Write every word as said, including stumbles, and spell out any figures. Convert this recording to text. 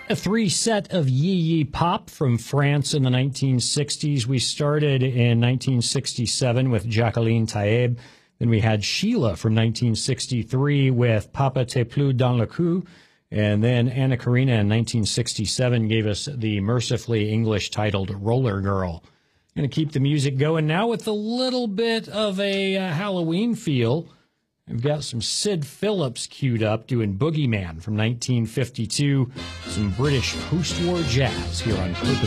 A three set of Yee Yee Pop from France in the nineteen sixties. We started in nineteen sixty-seven with Jacqueline Taeb. Then we had Sheila from nineteen sixty-three with Papa T'es plus dans le coup. And then Anna Karina in nineteen sixty-seven gave us the mercifully English titled Roller Girl. Going to keep the music going now with a little bit of a uh, Halloween feel. We've got some Sid Phillips queued up doing Boogeyman from nineteen fifty-two, some British post-war jazz here on Purpose